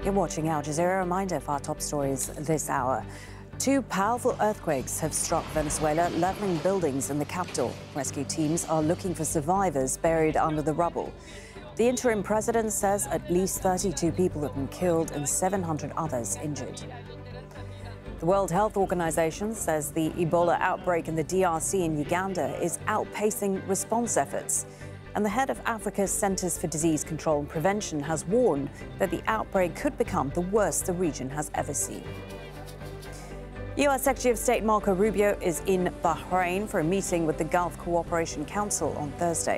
You're watching Al Jazeera. A reminder of our top stories this hour. Two powerful earthquakes have struck Venezuela, leveling buildings in the capital. Rescue teams are looking for survivors buried under the rubble. The interim president says at least 32 people have been killed and 700 others injured. The World Health Organization says the Ebola outbreak in the DRC and Uganda is outpacing response efforts. And the head of Africa's Centers for Disease Control and Prevention has warned that the outbreak could become the worst the region has ever seen. U.S. Secretary of State Marco Rubio is in Bahrain for a meeting with the Gulf Cooperation Council on Thursday.